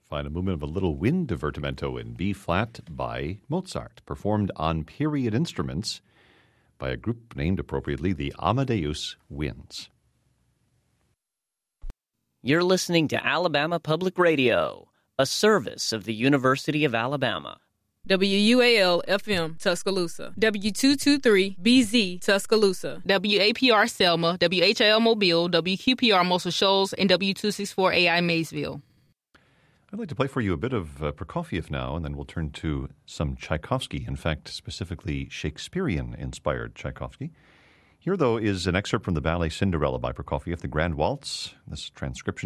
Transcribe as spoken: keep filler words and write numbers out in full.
Find a movement of a little wind divertimento in B flat by Mozart, performed on period instruments by a group named appropriately the Amadeus Winds. You're listening to Alabama Public Radio, a service of the University of Alabama. W U A L F M Tuscaloosa, W two twenty-three B Z Tuscaloosa, W A P R Selma, W H L Mobile, W Q P R Muscle Shoals, and W two sixty-four A I Maysville. I'd like to play for you a bit of uh, Prokofiev now, and then we'll turn to some Tchaikovsky, in fact, specifically Shakespearean-inspired Tchaikovsky. Here, though, is an excerpt from the ballet Cinderella by Prokofiev, the Grand Waltz. This transcription